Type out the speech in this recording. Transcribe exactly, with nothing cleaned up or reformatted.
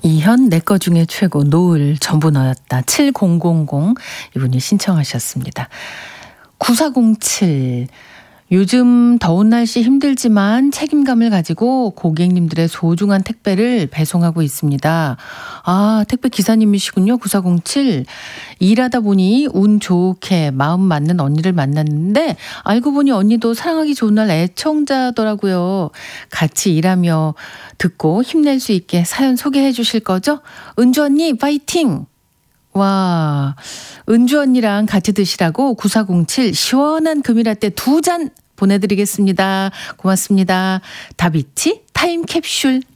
이현 내 거 중에 최고 노을 전부 너였다. 칠공공공 이분이 신청하셨습니다. 구사공칠 요즘 더운 날씨 힘들지만 책임감을 가지고 고객님들의 소중한 택배를 배송하고 있습니다. 아, 택배 기사님이시군요. 구사공칠. 일하다 보니 운 좋게 마음 맞는 언니를 만났는데 알고 보니 언니도 사랑하기 좋은 날 애청자더라고요. 같이 일하며 듣고 힘낼 수 있게 사연 소개해 주실 거죠? 은주 언니 파이팅! 와, 은주 언니랑 같이 드시라고 구사공칠 시원한 금이라떼 두 잔 보내드리겠습니다. 고맙습니다. 다비치 타임캡슐.